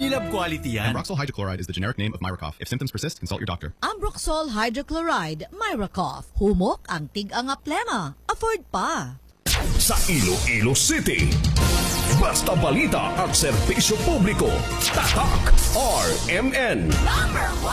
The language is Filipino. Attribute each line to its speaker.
Speaker 1: Ambilab quality yan.
Speaker 2: Ambroxol hydrochloride is the generic name of Myracough. If symptoms persist, consult your doctor.
Speaker 3: Ambroxol hydrochloride, Myracough. Humok ang tig-anga plema. Afford pa.
Speaker 4: Sa Iloilo City, basta balita at serbisyo publiko, tatak RMN.